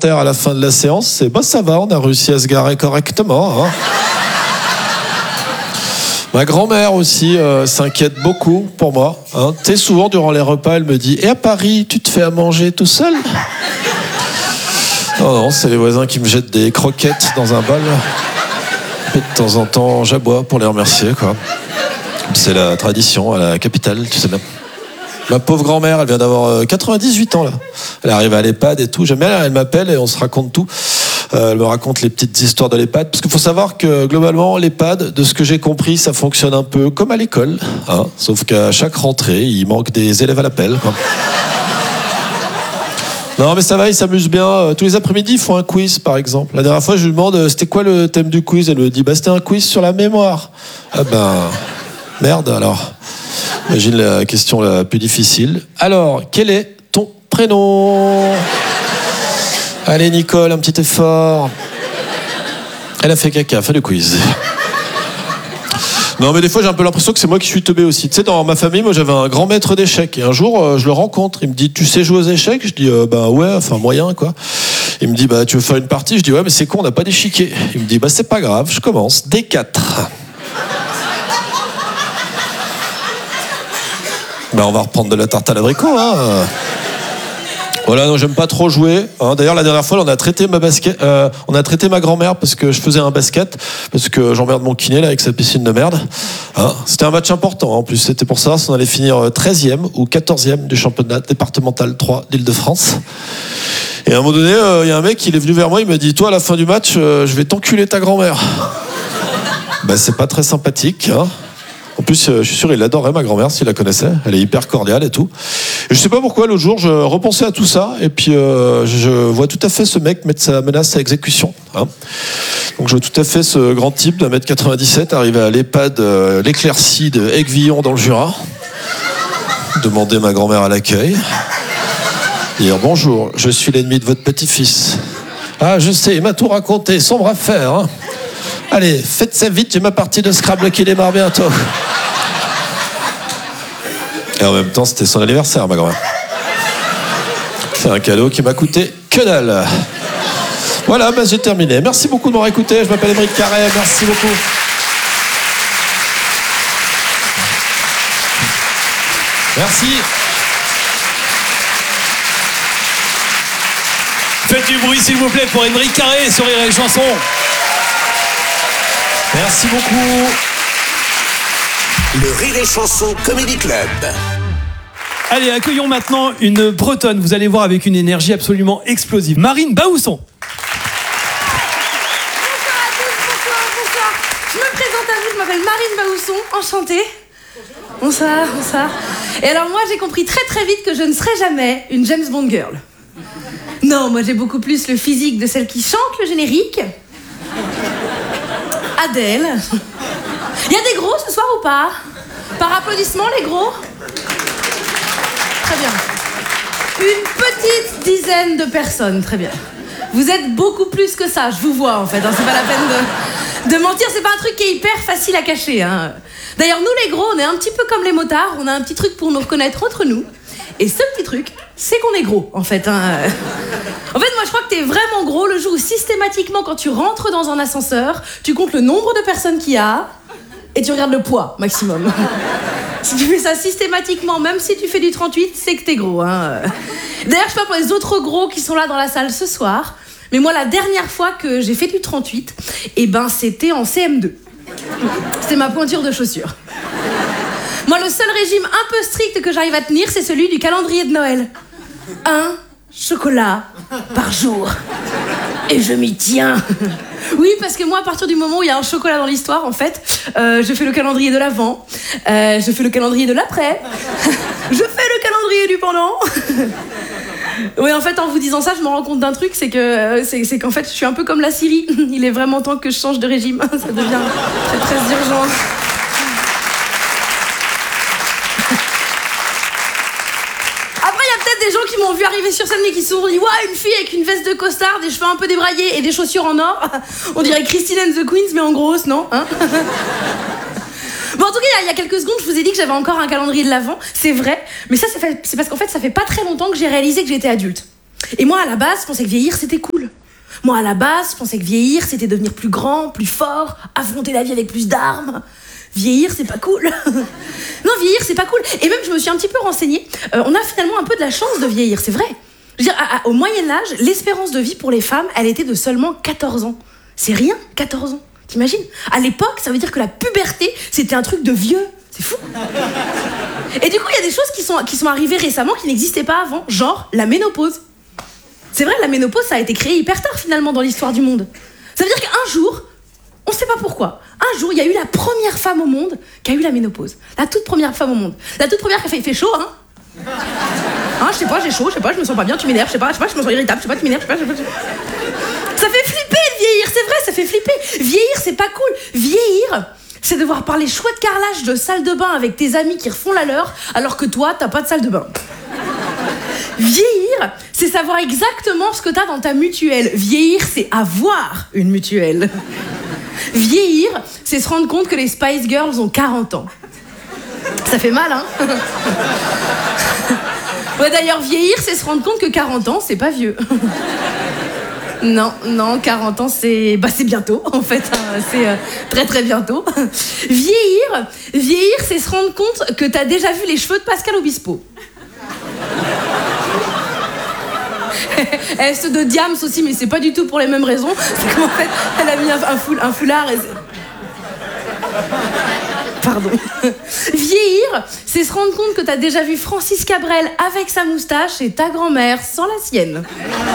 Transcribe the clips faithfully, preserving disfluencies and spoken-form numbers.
commentaire à la fin de la séance, c'est bah ça va, on a réussi à se garer correctement. Hein. Ma grand-mère aussi euh, s'inquiète beaucoup pour moi. Hein. Tu sais, souvent durant les repas, elle me dit « Et à Paris, tu te fais à manger tout seul ?» Non, non, c'est les voisins qui me jettent des croquettes dans un bol. Et de temps en temps, j'aboie pour les remercier, quoi. C'est la tradition à la capitale, tu sais bien. Ma pauvre grand-mère, elle vient d'avoir quatre-vingt-dix-huit ans, là. Elle arrive à l'EHPAD et tout. J'aime bien, elle m'appelle et on se raconte tout. Euh, elle me raconte les petites histoires de l'EHPAD. Parce qu'il faut savoir que, globalement, l'EHPAD, de ce que j'ai compris, ça fonctionne un peu comme à l'école. Hein, sauf qu'à chaque rentrée, il manque des élèves à l'appel, quoi. Non, mais ça va, ils s'amusent bien. Tous les après-midi, ils font un quiz, par exemple. La dernière fois, je lui demande, c'était quoi le thème du quiz? Elle me dit, bah, c'était un quiz sur la mémoire. Ah ben, merde, alors. Imagine la question la plus difficile. Alors, quel est ton prénom? Allez, Nicole, un petit effort. Elle a fait caca, fait le quiz. Non, mais des fois, j'ai un peu l'impression que c'est moi qui suis teubé aussi. Tu sais, dans ma famille, moi, j'avais un grand maître d'échecs. Et un jour, euh, je le rencontre. Il me dit, tu sais jouer aux échecs? Je dis, euh, bah ouais, enfin, moyen, quoi. Il me dit, bah, tu veux faire une partie? Je dis, ouais, mais c'est con, on n'a pas d'échiquier. Il me dit, bah, c'est pas grave, je commence. D quatre. Bah, on va reprendre de la tarte à l'abricot, hein. Voilà, non, j'aime pas trop jouer. Hein. D'ailleurs, la dernière fois, on a traité ma basket, euh, on a traité ma grand-mère parce que je faisais un basket, parce que j'emmerde mon kiné là avec sa piscine de merde. Hein. C'était un match important. En plus, c'était pour savoir si on allait finir treizième ou quatorzième du championnat départemental trois d'Île-de-France. Et à un moment donné, il euh, y a un mec, il est venu vers moi, il m'a dit, toi, à la fin du match, euh, je vais t'enculer ta grand-mère. Bah, c'est pas très sympathique. Hein. En plus, je suis sûr, il adorait ma grand-mère s'il la connaissait. Elle est hyper cordiale et tout. Et je sais pas pourquoi, l'autre jour, je repensais à tout ça. Et puis, euh, je vois tout à fait ce mec mettre sa menace à exécution. Hein. Donc, je vois tout à fait ce grand type d'un mètre quatre-vingt-dix-sept arriver à l'EHPAD euh, l'Éclaircie de Aiguillon dans le Jura. Demander ma grand-mère à l'accueil. Dire bonjour, je suis l'ennemi de votre petit-fils. Ah, je sais, il m'a tout raconté. Sombre affaire, hein. Allez, faites ça vite, j'ai ma partie de Scrabble qui démarre bientôt. Et en même temps, c'était son anniversaire, ma grand-mère. C'est un cadeau qui m'a coûté que dalle. Voilà, bah, j'ai terminé. Merci beaucoup de m'avoir écouté. Je m'appelle Émeric Carré. Merci beaucoup. Merci. Faites du bruit, s'il vous plaît, pour Émeric Carré sur Rire et Chanson. Merci beaucoup. Le Rire et Chanson Comedy Club. Allez, accueillons maintenant une Bretonne. Vous allez voir avec une énergie absolument explosive. Marine Baousson. Bonsoir à tous, bonsoir, bonsoir. Je me présente à vous, je m'appelle Marine Baousson, enchantée. Bonsoir, bonsoir. Et alors moi, j'ai compris très très vite que je ne serai jamais une James Bond girl. Non, moi j'ai beaucoup plus le physique de celle qui chante le générique. Adèle. Il y a des gros ce soir ou pas? Par applaudissement, les gros? Très bien. Une petite dizaine de personnes, très bien. Vous êtes beaucoup plus que ça, je vous vois en fait. Hein, c'est pas la peine de, de mentir, c'est pas un truc qui est hyper facile à cacher. Hein. D'ailleurs, nous les gros, on est un petit peu comme les motards, on a un petit truc pour nous reconnaître entre nous. Et ce petit truc, c'est qu'on est gros, en fait. Hein. En fait, moi, je crois que t'es vraiment gros le jour où, systématiquement, quand tu rentres dans un ascenseur, tu comptes le nombre de personnes qu'il y a et tu regardes le poids, maximum. Si tu fais ça systématiquement, même si tu fais du trente-huit, c'est que t'es gros. Hein. D'ailleurs, je sais pas pour les autres gros qui sont là dans la salle ce soir, mais moi, la dernière fois que j'ai fait du trente-huit, eh ben, c'était en C M deux. C'était ma pointure de chaussure. Moi, le seul régime un peu strict que j'arrive à tenir, c'est celui du calendrier de Noël. Un chocolat par jour. Et je m'y tiens. Oui, parce que moi, à partir du moment où il y a un chocolat dans l'histoire, en fait, euh, je fais le calendrier de l'avant, euh, je fais le calendrier de l'après, je fais le calendrier du pendant. Oui, en fait, en vous disant ça, je me rends compte d'un truc, c'est que euh, c'est, c'est qu'en fait, je suis un peu comme la Syrie. Il est vraiment temps que je change de régime. Ça devient très, très urgent. Des gens qui m'ont vu arriver sur scène et qui se sont dit « Ouah, une fille avec une veste de costard, des cheveux un peu débraillés et des chaussures en or. On dirait Christine and the Queens, mais en grosse, non hein ?» Bon, en tout cas, il y a quelques secondes, je vous ai dit que j'avais encore un calendrier de l'Avent. C'est vrai, mais ça, ça fait, c'est parce qu'en fait, ça fait pas très longtemps que j'ai réalisé que j'étais adulte. Et moi, à la base, je pensais que vieillir, c'était cool. Moi, à la base, je pensais que vieillir, c'était devenir plus grand, plus fort, affronter la vie avec plus d'armes. Vieillir, c'est pas cool. Non, vieillir, c'est pas cool. Et même, je me suis un petit peu renseignée. Euh, on a finalement un peu de la chance de vieillir, c'est vrai. Je veux dire, à, à, au Moyen-Âge, l'espérance de vie pour les femmes, elle était de seulement quatorze ans. C'est rien, quatorze ans. T'imagines ? À l'époque, ça veut dire que la puberté, c'était un truc de vieux. C'est fou. Et du coup, il y a des choses qui sont, qui sont arrivées récemment qui n'existaient pas avant, genre la ménopause. C'est vrai, la ménopause, ça a été créé hyper tard finalement dans l'histoire du monde. Ça veut dire qu'un jour, on sait pas pourquoi, un jour, il y a eu la première femme au monde qui a eu la ménopause. La toute première femme au monde. La toute première qui a fait, il fait chaud, hein. Hein, je sais pas, j'ai chaud, je sais pas, je me sens pas bien, tu m'énerves, je sais pas, je sais pas, je me sens irritable, je sais pas, tu m'énerves, je sais pas, je sais pas. Ça fait flipper de vieillir, c'est vrai, ça fait flipper. Vieillir, c'est pas cool. Vieillir, c'est devoir parler chouette carrelage de salle de bain avec tes amis qui refont la leur, alors que toi, t'as pas de salle de bain. Vieillir, c'est savoir exactement ce que t'as dans ta mutuelle. Vieillir, c'est avoir une mutuelle. Vieillir, c'est se rendre compte que les Spice Girls ont quarante ans. Ça fait mal, hein. Ouais, d'ailleurs, vieillir, c'est se rendre compte que quarante ans, c'est pas vieux. Non, non, quarante ans, c'est... Bah, c'est bientôt, en fait. Hein, c'est euh, très, très bientôt. Vieillir, vieillir, c'est se rendre compte que t'as déjà vu les cheveux de Pascal Obispo. Elle, ceux de Diams aussi, mais c'est pas du tout pour les mêmes raisons. C'est qu'en fait, elle a mis un, un, foul, un foulard et... Pardon. Vieillir, c'est se rendre compte que t'as déjà vu Francis Cabrel avec sa moustache et ta grand-mère sans la sienne.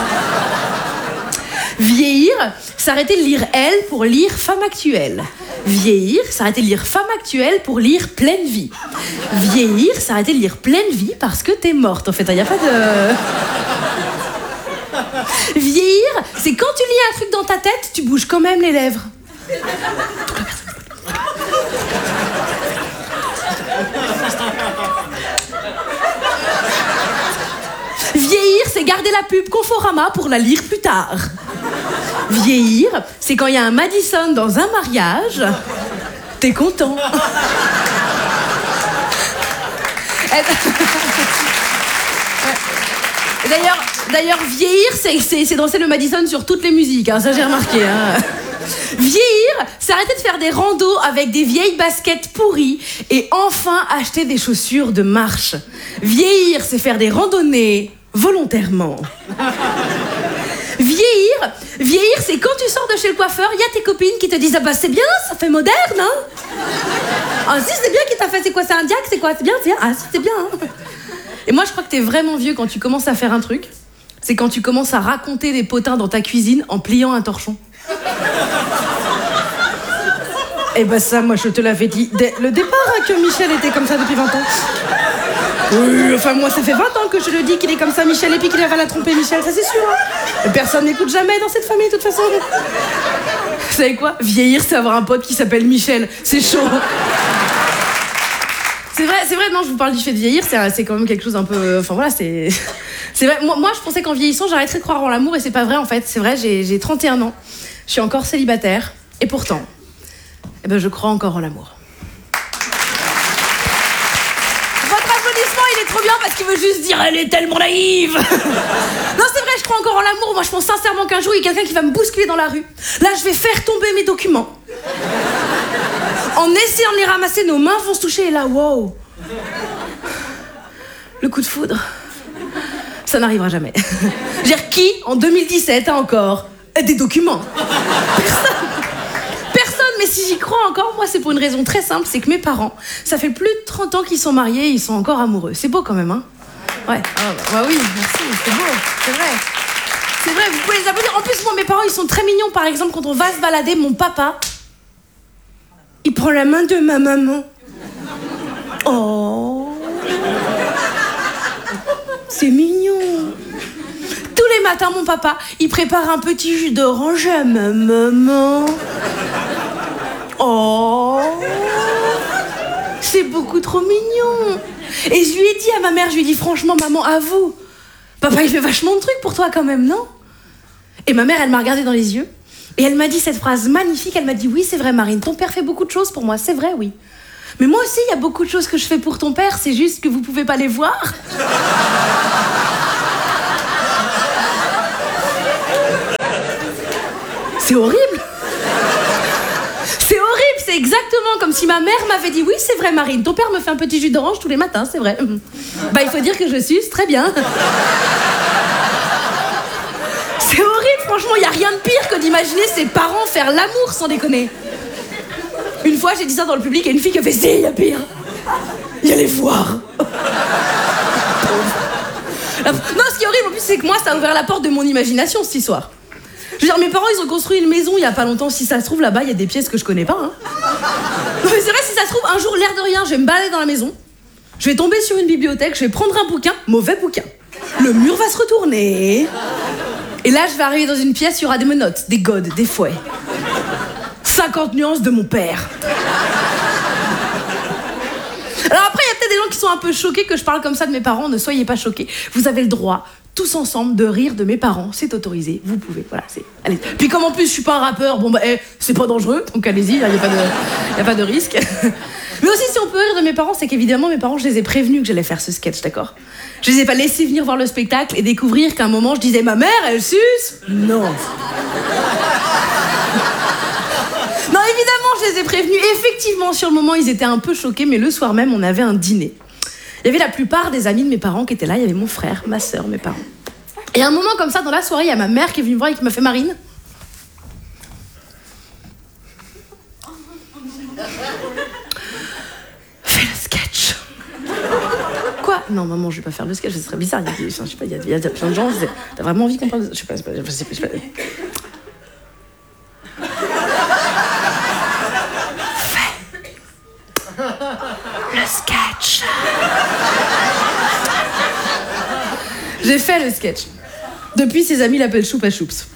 Vieillir, s'arrêter de lire Elle pour lire Femme actuelle. Vieillir, s'arrêter de lire Femme actuelle pour lire Pleine vie. Vieillir, s'arrêter de lire Pleine vie parce que t'es morte. En fait, il n'y a pas de... Vieillir, c'est quand tu lis un truc dans ta tête, tu bouges quand même les lèvres. Vieillir, c'est garder la pub Conforama pour la lire plus tard. Vieillir, c'est quand il y a un Madison dans un mariage, t'es content. D'ailleurs, d'ailleurs, vieillir, c'est, c'est, c'est danser le Madison sur toutes les musiques, hein, ça j'ai remarqué. Hein. Vieillir, c'est arrêter de faire des randos avec des vieilles baskets pourries et enfin acheter des chaussures de marche. Vieillir, c'est faire des randonnées volontairement. Vieillir, vieillir, c'est quand tu sors de chez le coiffeur, il y a tes copines qui te disent « Ah bah c'est bien, ça fait moderne, hein !»« Ah si, c'est bien qui t'a fait, c'est quoi, c'est un diac, c'est quoi, c'est bien, c'est bien, ah si, c'est bien, hein !» Et moi, je crois que t'es vraiment vieux quand tu commences à faire un truc. C'est quand tu commences à raconter des potins dans ta cuisine en pliant un torchon. Et bah ça, moi, je te l'avais dit dès le départ hein, que Michel était comme ça depuis vingt ans. Oui, enfin, moi, ça fait vingt ans que je le dis qu'il est comme ça, Michel, et puis qu'il va la tromper, Michel, ça c'est sûr. Hein. Personne n'écoute jamais dans cette famille, de toute façon. Vous savez quoi ? Vieillir, c'est avoir un pote qui s'appelle Michel. C'est chaud. C'est vrai, c'est vrai, non, je vous parle du fait de vieillir, c'est, c'est quand même quelque chose un peu... Enfin voilà, c'est... C'est vrai, moi, moi je pensais qu'en vieillissant, j'arrêterais de croire en l'amour, et c'est pas vrai en fait. C'est vrai, j'ai, j'ai trente et un ans, je suis encore célibataire, et pourtant, eh ben, je crois encore en l'amour. Votre applaudissement, il est trop bien parce qu'il veut juste dire « Elle est tellement naïve !» Non, c'est vrai, je crois encore en l'amour. Moi, je pense sincèrement qu'un jour, il y a quelqu'un qui va me bousculer dans la rue. Là, je vais faire tomber mes documents. En essayant de les ramasser, nos mains vont se toucher et là, wow. Le coup de foudre, ça n'arrivera jamais. Je veux dire, qui, en deux mille dix-sept, a encore des documents ? Personne. Personne, mais si j'y crois encore, moi, c'est pour une raison très simple, c'est que mes parents, ça fait plus de trente ans qu'ils sont mariés et ils sont encore amoureux. C'est beau quand même, hein ? Ouais. Ah, bah, bah oui, merci, c'est beau, c'est vrai. C'est vrai, vous pouvez les applaudir. En plus, moi, mes parents, ils sont très mignons. Par exemple, quand on va se balader, mon papa... il prend la main de ma maman. Oh, c'est mignon. Tous les matins, mon papa, il prépare un petit jus d'orange à ma maman. Oh, c'est beaucoup trop mignon. Et je lui ai dit à ma mère, je lui ai dit franchement, maman, avoue, papa, il fait vachement de trucs pour toi quand même, non ? Et ma mère, elle m'a regardé dans les yeux. Et elle m'a dit cette phrase magnifique, elle m'a dit « Oui, c'est vrai, Marine, ton père fait beaucoup de choses pour moi, c'est vrai, oui. Mais moi aussi, il y a beaucoup de choses que je fais pour ton père, c'est juste que vous pouvez pas les voir. » C'est horrible. C'est horrible, c'est exactement comme si ma mère m'avait dit « Oui, c'est vrai, Marine, ton père me fait un petit jus d'orange tous les matins, c'est vrai. » Bah, il faut dire que je suce, très bien. C'est horrible, franchement, il n'y a rien de pire que d'imaginer ses parents faire l'amour, sans déconner. Une fois, j'ai dit ça dans le public, et une fille qui a fait « Si, il y a pire. Il y a les foires. » Non, ce qui est horrible, en plus, c'est que moi, ça a ouvert la porte de mon imagination, cette histoire. Je veux dire, mes parents, ils ont construit une maison il y a pas longtemps. Si ça se trouve, là-bas, il y a des pièces que je connais pas. Hein. Non, mais c'est vrai, si ça se trouve, un jour, l'air de rien, je vais me balader dans la maison. Je vais tomber sur une bibliothèque, je vais prendre un bouquin, mauvais bouquin. Le mur va se retourner. Et là, je vais arriver dans une pièce, il y aura des menottes, des godes, des fouets. cinquante nuances de mon père. Alors après, il y a peut-être des gens qui sont un peu choqués que je parle comme ça de mes parents. Ne soyez pas choqués. Vous avez le droit, tous ensemble, de rire de mes parents. C'est autorisé. Vous pouvez. Voilà, c'est... Allez. Puis comme en plus, je suis pas un rappeur, bon bah, eh, c'est pas dangereux. Donc allez-y, il n'y a pas de, y a pas de risque. Mais aussi, si on peut rire de mes parents, c'est qu'évidemment, mes parents, je les ai prévenus que j'allais faire ce sketch, d'accord? Je les ai pas laissés venir voir le spectacle et découvrir qu'à un moment, je disais, ma mère, elle suce? Non. Non, évidemment, je les ai prévenus. Effectivement, sur le moment, ils étaient un peu choqués, mais le soir même, on avait un dîner. Il y avait la plupart des amis de mes parents qui étaient là. Il y avait mon frère, ma sœur, mes parents. Et à un moment comme ça, dans la soirée, il y a ma mère qui est venue me voir et qui m'a fait Marine. Fais le sketch. Quoi? Non, maman, je vais pas faire le sketch, ce serait bizarre. Il y a, je sais pas, il y a, il y a plein de gens. T'as vraiment envie qu'on parle de... Je sais pas, je sais pas, je sais pas. Je sais pas. Le sketch. J'ai fait le sketch. Depuis, ses amis l'appellent Choupa Choups.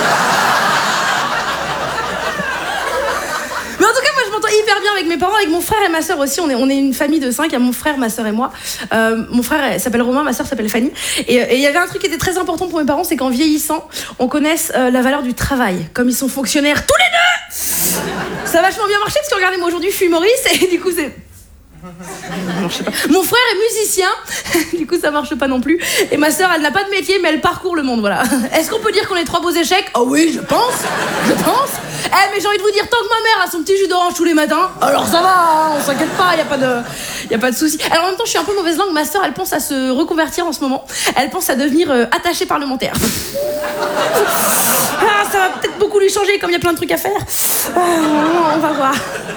Mais en tout cas, moi, je m'entends hyper bien avec mes parents, avec mon frère et ma sœur aussi. On est, on est une famille de cinq. Il y a mon frère, ma sœur et moi. Euh, mon frère s'appelle Romain, ma sœur s'appelle Fanny. Et il y avait un truc qui était très important pour mes parents, c'est qu'en vieillissant, on connaisse euh, la valeur du travail. Comme ils sont fonctionnaires tous les deux, ça a vachement bien marché parce que regardez, moi aujourd'hui, je suis humoriste et du coup, c'est... Non, je sais pas. Mon frère est musicien, du coup ça marche pas non plus. Et ma sœur, elle n'a pas de métier, mais elle parcourt le monde, voilà. Est-ce qu'on peut dire qu'on est trois beaux échecs? Oh oui, je pense, je pense. Eh, mais j'ai envie de vous dire, tant que ma mère a son petit jus d'orange tous les matins, alors ça va, on s'inquiète pas, y a pas de, y a pas de souci. Alors en même temps, je suis un peu mauvaise langue. Ma sœur, elle pense à se reconvertir en ce moment. Elle pense à devenir euh, attachée parlementaire. Ah, ça va peut-être beaucoup lui changer, comme il y a plein de trucs à faire. Ah, on va voir.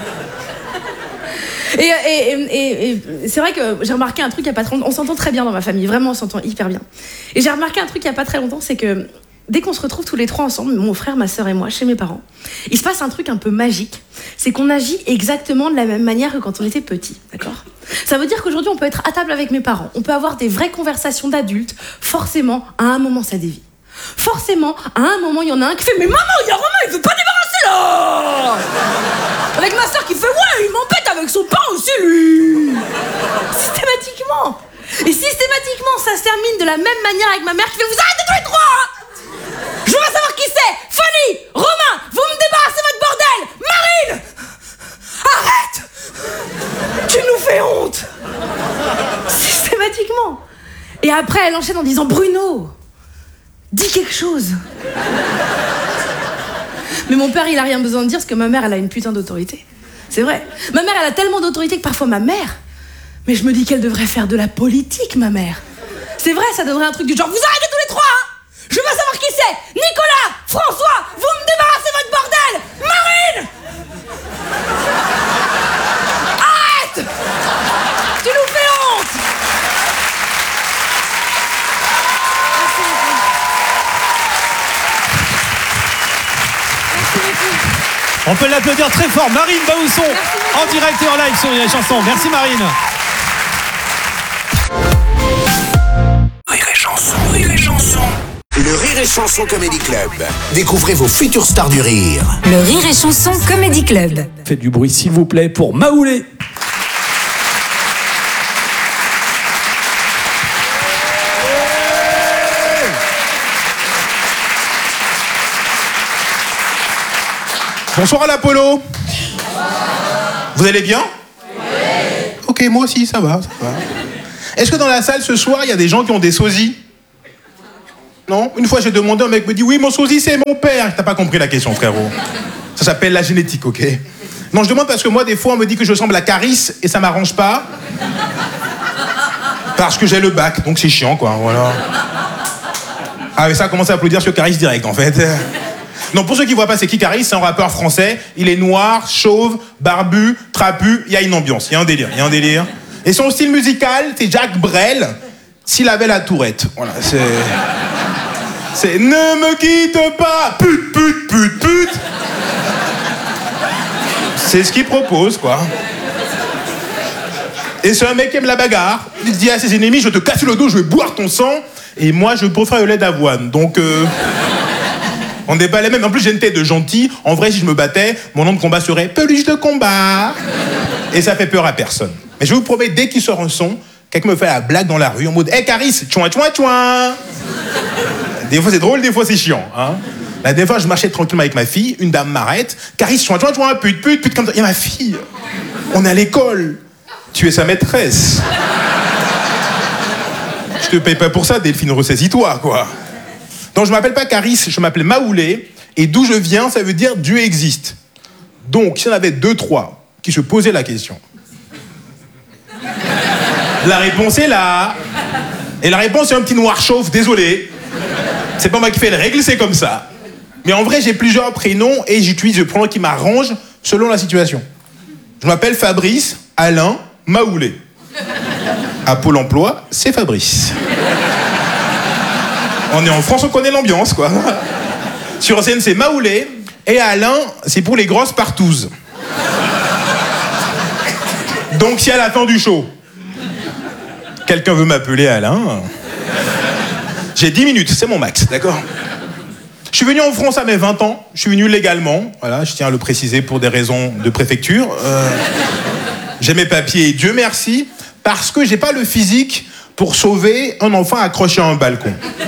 Et, et, et, et c'est vrai que j'ai remarqué un truc il y a pas très longtemps. On s'entend très bien dans ma famille, vraiment on s'entend hyper bien. Et j'ai remarqué un truc il y a pas très longtemps, c'est que dès qu'on se retrouve tous les trois ensemble, mon frère, ma sœur et moi, chez mes parents, il se passe un truc un peu magique. C'est qu'on agit exactement de la même manière que quand on était petit, d'accord? Ça veut dire qu'aujourd'hui on peut être à table avec mes parents, on peut avoir des vraies conversations d'adultes. Forcément, à un moment ça dévie. Forcément, à un moment il y en a un qui fait « Mais maman, il y a Romain, il veut pas débarrasser là !» Avec ma sœur qui fait « Ouais, il m'embête avec son pain aussi, lui !» Systématiquement. Et systématiquement, ça se termine de la même manière avec ma mère qui fait « Vous arrêtez tous les trois hein. Je veux savoir qui c'est. Fanny, Romain, vous me débarrassez votre bordel. Marine, arrête. Tu nous fais honte. » Systématiquement. Et après, elle enchaîne en disant « Bruno, dis quelque chose. » Mais mon père, il a rien besoin de dire parce que ma mère, elle a une putain d'autorité. C'est vrai. Ma mère, elle a tellement d'autorité que parfois ma mère... Mais je me dis qu'elle devrait faire de la politique, ma mère. C'est vrai, ça donnerait un truc du genre « Vous arrêtez tous les trois, hein. Je veux pas savoir qui c'est. Nicolas, François, vous me débarrassez votre bordel. Marine, arrête. Tu nous fais honte. » On peut l'applaudir très fort. Marine Baousson, en direct et en live sur les chansons. Merci Marine. Rire et chanson, rire et chanson. Le Rire et Chanson Comedy Club. Découvrez vos futures stars du rire. Le Rire et Chanson Comedy Club. Faites du bruit s'il vous plaît pour Maoulé. Bonsoir à l'Apollo. Vous allez bien? Oui. Ok, moi aussi, ça va, ça va. Est-ce que dans la salle ce soir, il y a des gens qui ont des sosies? Non. Une fois, j'ai demandé, un mec me dit, oui, mon sosie, c'est mon père. T'as pas compris la question, frérot. Ça s'appelle la génétique, ok? Non, je demande parce que moi, des fois, on me dit que je ressemble à Caris et ça m'arrange pas. Parce que j'ai le bac, donc c'est chiant, quoi, voilà. Ah, mais ça a commencé à applaudir sur Caris direct, en fait. Non, pour ceux qui voient pas, c'est qui Caris? C'est un rappeur français. Il est noir, chauve, barbu, trapu. Il y a une ambiance, il y a un délire, il y a un délire. Et son style musical, c'est Jacques Brel, s'il avait la tourette. Voilà, c'est... C'est « Ne me quitte pas, pute, pute, pute, pute !» C'est ce qu'il propose, quoi. Et c'est un mec qui aime la bagarre. Il dit à ses ennemis, je te casse le dos, je vais boire ton sang. Et moi, je préfère le lait d'avoine. Donc, euh, on n'est pas les mêmes. En plus, j'ai une tête de gentil. En vrai, si je me battais, mon nom de combat serait peluche de combat. Et ça fait peur à personne. Mais je vous promets, dès qu'il sort un son, quelqu'un me fait la blague dans la rue en mode, hé, hey, Caris, tchouin, tchouin, tchouin. Des fois, c'est drôle, des fois, c'est chiant. Hein. La dernière fois, je marchais tranquillement avec ma fille. Une dame m'arrête. Caris, tchouin, tchouin, tchouin, pute, pute, pute, comme ça. Et ma fille, on est à l'école. Tu es sa maîtresse. Je te paye pas pour ça, Delphine, ressaisis-toi, quoi. Donc, je m'appelle pas Caris, je m'appelle Maoulé. Et d'où je viens, ça veut dire Dieu existe. Donc, s'il y en avait deux, trois qui se posaient la question. La réponse est là. Et la réponse est un petit noir chauve, désolé. C'est pas moi qui fais les règles, c'est comme ça. Mais en vrai, j'ai plusieurs prénoms et j'utilise le prénom qui m'arrange selon la situation. Je m'appelle Fabrice, Alain, Maoulé. À Pôle emploi, c'est Fabrice. On est en France, on connaît l'ambiance, quoi. Sur scène, c'est Maoulé. Et Alain, c'est pour les grosses partouzes. Donc, si à la fin du show, quelqu'un veut m'appeler Alain, j'ai dix minutes, c'est mon max, d'accord? Je suis venu en France à mes vingt ans, je suis venu légalement, voilà, je tiens à le préciser pour des raisons de préfecture. Euh, j'ai mes papiers, Dieu merci, parce que j'ai pas le physique pour sauver un enfant accroché à un balcon.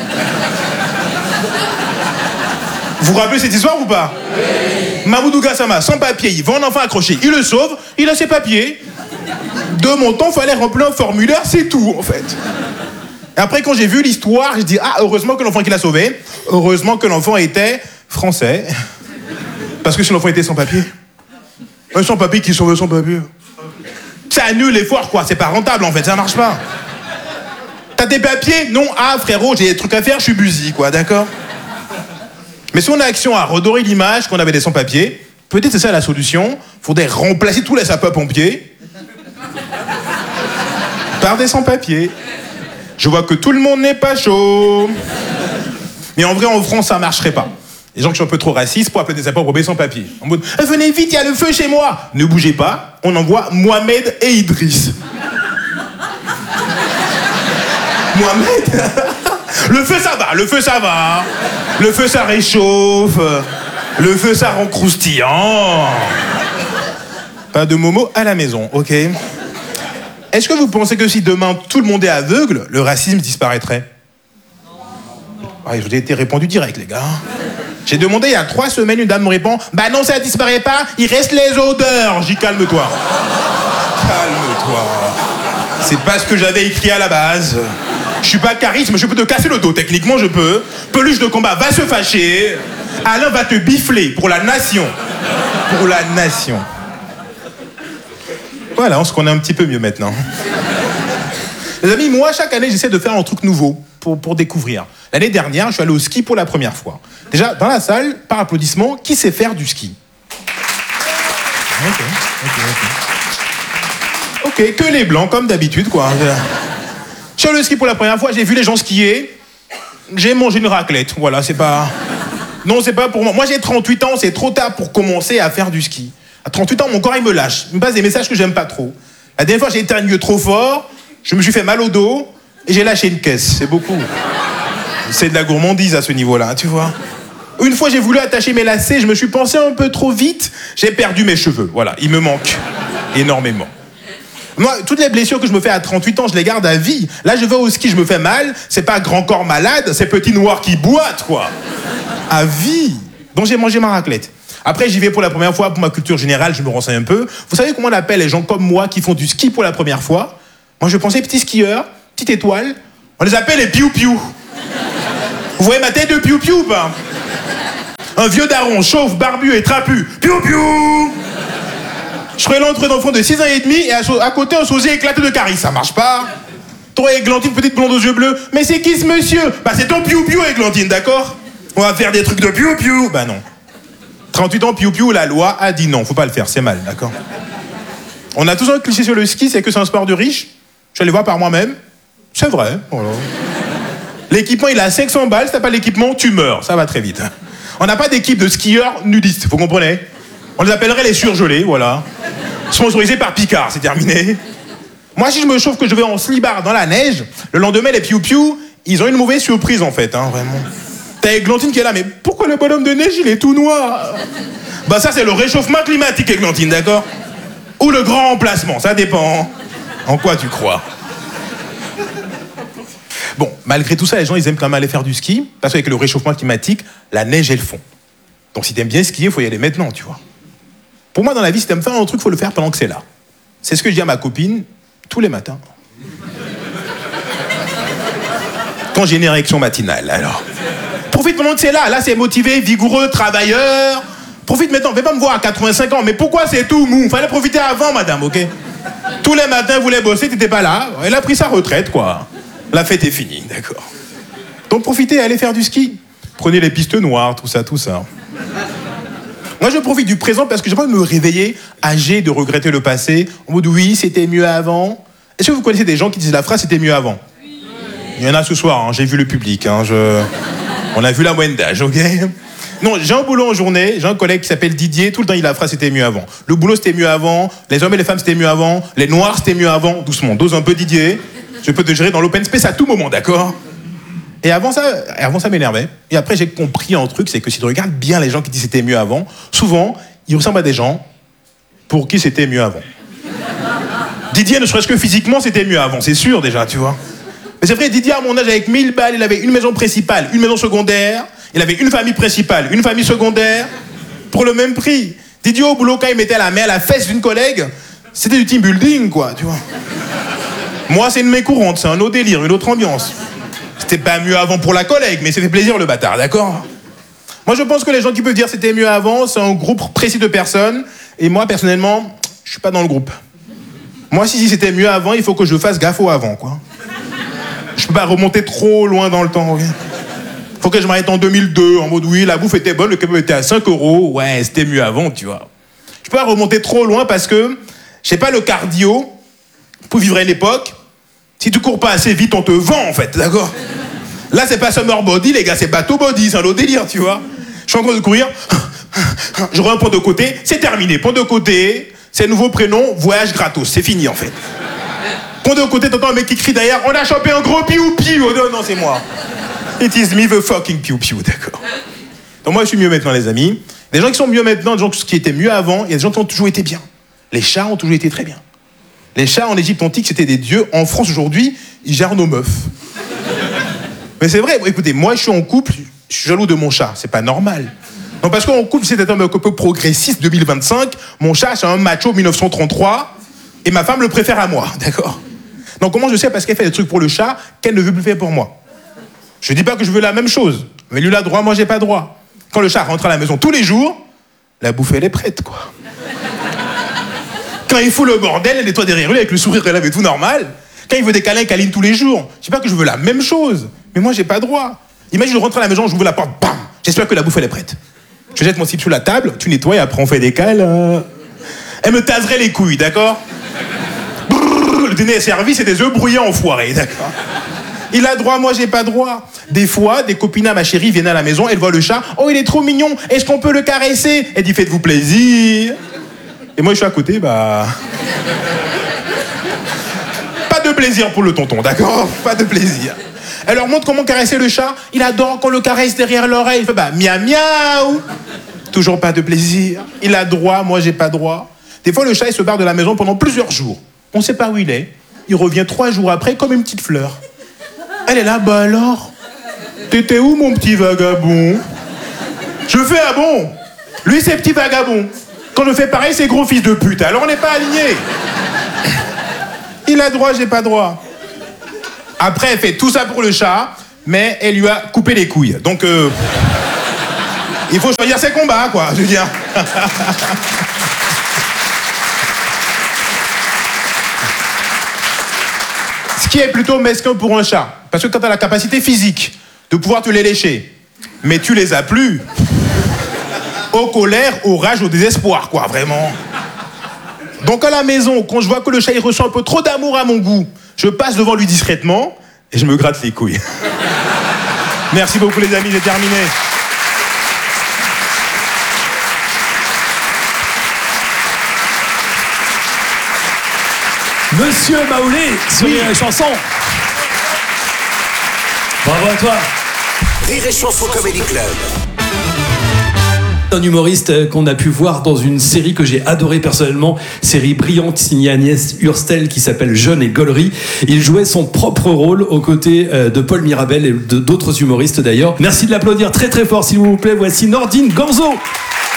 Vous vous rappelez cette histoire ou pas? Oui. Mamoudou Gassama, sans papier, il voit un enfant accroché, il le sauve, il a ses papiers. De mon temps, il fallait remplir un formulaire, c'est tout, en fait. Et après, quand j'ai vu l'histoire, j'ai dit, ah, heureusement que l'enfant qui l'a sauvé, heureusement que l'enfant était français. Parce que si l'enfant était sans papier, un sans papier qui sauve son papier, ça annule l'effort, quoi. C'est pas rentable, en fait, ça marche pas. T'as des papiers? Non. Ah, frérot, j'ai des trucs à faire, je suis busy, quoi, d'accord? Mais si on a action à redorer l'image qu'on avait des sans-papiers, peut-être c'est ça la solution. Faudrait remplacer tous les sapeurs-pompiers par des sans-papiers. Je vois que tout le monde n'est pas chaud. Mais en vrai, en France, ça marcherait pas. Les gens qui sont un peu trop racistes pour appeler des sapeurs-pompiers sans papier. En mode, eh, venez vite, il y a le feu chez moi. Ne bougez pas, on envoie Mohamed et Idriss. Mohamed. Le feu, ça va, le feu, ça va. Le feu, ça réchauffe. Le feu, ça rend croustillant. Pas de Momo à la maison, ok? Est-ce que vous pensez que si demain tout le monde est aveugle, le racisme disparaîtrait? Ah, je vous ai été répondu direct, les gars. J'ai demandé il y a trois semaines, une dame me répond, bah non, ça disparaît pas, il reste les odeurs. J'y calme-toi. Calme-toi. C'est pas ce que j'avais écrit à la base. Je suis pas charisme, je peux te casser le dos, techniquement je peux. Peluche de combat va se fâcher. Alain va te bifler pour la nation. Pour la nation. Voilà, on se connaît un petit peu mieux maintenant. Les amis, moi, chaque année, j'essaie de faire un truc nouveau pour, pour découvrir. L'année dernière, je suis allé au ski pour la première fois. Déjà, dans la salle, par applaudissement, qui sait faire du ski? Ok, ok, ok. Ok, que les blancs, comme d'habitude, quoi. Je suis allé au ski pour la première fois, j'ai vu les gens skier. J'ai mangé une raclette, voilà, c'est pas... Non, c'est pas pour moi. Moi, j'ai trente-huit ans, c'est trop tard pour commencer à faire du ski. À trente-huit ans, mon corps, il me lâche. Il me passe des messages que j'aime pas trop. La dernière fois, j'ai éternué trop fort, je me suis fait mal au dos, et j'ai lâché une caisse. C'est beaucoup. C'est de la gourmandise à ce niveau-là, tu vois. Une fois, j'ai voulu attacher mes lacets, je me suis pensé un peu trop vite, j'ai perdu mes cheveux. Voilà, il me manque énormément. Moi, toutes les blessures que je me fais à trente-huit ans, je les garde à vie. Là, je vais au ski, je me fais mal, c'est pas grand corps malade, c'est petit noir qui boite, quoi. À vie. Donc j'ai mangé ma raclette. Après, j'y vais pour la première fois, pour ma culture générale, je me renseigne un peu. Vous savez comment on appelle les gens comme moi qui font du ski pour la première fois? Moi, je pensais petits skieurs, petite étoile. On les appelle les piou-piou. Vous voyez ma tête de piou-piou ou pas? Un vieux daron, chauve, barbu et trapu. Piou-piou. Je ferai l'entrée d'enfant de six ans et demi et à, à côté un sosie éclaté de caries. Ça marche pas. Toi, Églantine, petite blonde aux yeux bleus. Mais c'est qui ce monsieur? Bah c'est ton piou-piou, Églantine, d'accord? On va faire des trucs de piou-piou. Bah non. trente-huit ans, piou-piou, la loi a dit non. Faut pas le faire, c'est mal, d'accord? On a tous un cliché sur le ski, c'est que c'est un sport de riche. Je suis allé voir par moi-même. C'est vrai. Voilà. L'équipement, il a cinq cents balles. Si t'as pas l'équipement, tu meurs. Ça va très vite. On n'a pas d'équipe de skieurs nudistes, vous comprenez? On les appellerait les surgelés, voilà. Sponsorisés par Picard, c'est terminé. Moi, si je me chauffe que je vais en slibard dans la neige, le lendemain, les piou-piou, ils ont une mauvaise surprise, en fait, hein, vraiment. T'as Églantine qui est là, mais pourquoi le bonhomme de neige, il est tout noir? Bah ça, c'est le réchauffement climatique, Églantine, d'accord? Ou le grand remplacement, ça dépend. En quoi tu crois? Bon, malgré tout ça, les gens, ils aiment quand même aller faire du ski, parce qu'avec le réchauffement climatique, la neige, elle fond. Donc si t'aimes bien skier, il faut y aller maintenant, tu vois. Pour moi, dans la vie, si t'aimes faire un truc, il faut le faire pendant que c'est là. C'est ce que je dis à ma copine tous les matins. Quand j'ai une érection matinale, alors. Profite pendant que c'est là. Là, c'est motivé, vigoureux, travailleur. Profite maintenant. Fais pas me voir à quatre-vingt-cinq ans. Mais pourquoi c'est tout mou? Fallait profiter avant, madame, ok? Tous les matins, vous voulez bosser, t'étais pas là. Elle a pris sa retraite, quoi. La fête est finie, d'accord. Donc profitez, allez faire du ski. Prenez les pistes noires, tout ça, tout ça. Moi, je profite du présent parce que j'ai pas envie de me réveiller âgé, de regretter le passé. En mode, oui, c'était mieux avant. Est-ce que vous connaissez des gens qui disent la phrase « c'était mieux avant » ? Oui. Il y en a ce soir, hein, j'ai vu le public. Hein, je... On a vu la moyenne d'âge, ok ? Non, j'ai un boulot en journée, j'ai un collègue qui s'appelle Didier, tout le temps il a la phrase « c'était mieux avant ». Le boulot, c'était mieux avant, les hommes et les femmes, c'était mieux avant, les noirs, c'était mieux avant. Doucement, dose un peu Didier. Je peux te gérer dans l'open space à tout moment, d'accord ? Et avant ça, avant ça m'énervait. Et après, j'ai compris un truc, c'est que si tu regardes bien les gens qui disent c'était mieux avant, souvent, ils ressemblent à des gens pour qui c'était mieux avant. Didier, ne serait-ce que physiquement, c'était mieux avant, c'est sûr déjà, tu vois. Mais c'est vrai, Didier, à mon âge, avec mille balles, il avait une maison principale, une maison secondaire, il avait une famille principale, une famille secondaire, pour le même prix. Didier, au boulot, quand il mettait la main à la fesse d'une collègue, c'était du team building, quoi, tu vois. Moi, c'est une main courante, c'est un autre délire, une autre ambiance. C'était pas mieux avant pour la collègue, mais ça fait plaisir le bâtard, d'accord ? Moi, je pense que les gens qui peuvent dire c'était mieux avant, c'est un groupe précis de personnes. Et moi, personnellement, je suis pas dans le groupe. Moi, si c'était mieux avant, il faut que je fasse gaffe au avant, quoi. Je peux pas remonter trop loin dans le temps, ok ? Faut que je m'arrête en deux mille deux, en mode oui, la bouffe était bonne, le kebab était à cinq euros. Ouais, c'était mieux avant, tu vois. Je peux pas remonter trop loin parce que, je sais pas, le cardio, pour vivre à une époque, si tu cours pas assez vite, on te vend, en fait, d'accord ? Là, c'est pas summer body, les gars, c'est bateau body, c'est un autre délire, tu vois. Je suis en train de courir, je rends un point de côté, c'est terminé. Point de côté, c'est nouveau prénom, voyage gratos, c'est fini, en fait. Point de côté, t'entends un mec qui crie derrière, on a chopé un gros piou-piou. Oh, non, non, c'est moi. It is me, the fucking piou-piou, d'accord. Donc moi, je suis mieux maintenant, les amis. Des gens qui sont mieux maintenant, des gens qui étaient mieux avant, il y a des gens qui ont toujours été bien. Les chats ont toujours été très bien. Les chats en Égypte antique, c'était des dieux. En France, aujourd'hui, ils gèrent nos meufs. Mais c'est vrai, écoutez, moi, je suis en couple, je suis jaloux de mon chat. C'est pas normal. Non, parce qu'en couple, c'est un peu progressiste deux mille vingt-cinq. Mon chat, c'est un macho mille neuf cent trente-trois. Et ma femme le préfère à moi, d'accord ? Donc, comment je sais ? Parce qu'elle fait des trucs pour le chat qu'elle ne veut plus faire pour moi. Je dis pas que je veux la même chose. Mais lui, il a droit, moi, j'ai pas droit. Quand le chat rentre à la maison tous les jours, la bouffe, elle est prête, quoi. Quand il fout le bordel, elle nettoie derrière lui avec le sourire relève et tout normal. Quand il veut des câlins, il câline tous les jours. Je dis pas que je veux la même chose, mais moi j'ai pas droit. Imagine, je rentre à la maison, j'ouvre la porte, bam. J'espère que la bouffe elle est prête. Je jette mon slip sous la table, tu nettoies et après on fait des câlins. Elle me taserait les couilles, d'accord ? Brrr, le dîner est servi, c'est des œufs brouillés enfoirés, d'accord ? Il a droit, moi j'ai pas droit. Des fois, des copines à ma chérie viennent à la maison, elles voient le chat. Oh, il est trop mignon, est-ce qu'on peut le caresser ? Elle dit, faites-vous plaisir. Et moi, je suis à côté, bah... Pas de plaisir pour le tonton, d'accord ? Pas de plaisir. Elle leur montre comment caresser le chat. Il adore qu'on le caresse derrière l'oreille. Il fait, bah, miaou, miaou. Toujours pas de plaisir. Il a droit, moi, j'ai pas droit. Des fois, le chat, il se barre de la maison pendant plusieurs jours. On sait pas où il est. Il revient trois jours après, comme une petite fleur. Elle est là, bah alors ? T'étais où, mon petit vagabond ? Je fais, ah bon ? Lui, c'est petit vagabond. Quand je fais pareil, c'est gros fils de pute. Alors on n'est pas alignés. Il a droit, j'ai pas droit. Après, elle fait tout ça pour le chat. mais elle lui a coupé les couilles. Donc, euh, il faut choisir ses combats, quoi, je veux dire. Ce qui est plutôt mesquin pour un chat. Parce que quand tu as la capacité physique de pouvoir te les lécher, mais tu les as plus, au colère, au rage, au désespoir, quoi, vraiment. Donc à la maison, quand je vois que le chat il ressent un peu trop d'amour à mon goût, je passe devant lui discrètement et je me gratte les couilles. Merci beaucoup les amis, j'ai terminé. Monsieur Maoulé sur Oui. les chansons. Bravo à toi. Rire et Chanson Comedy Club. Un humoriste qu'on a pu voir dans une série que j'ai adorée personnellement, série brillante signée Agnès Hurstel qui s'appelle Jeune et Gaulerie. Il jouait son propre rôle aux côtés de Paul Mirabel et de d'autres humoristes d'ailleurs. Merci de l'applaudir très très fort s'il vous plaît. Voici Nordine Ganzo.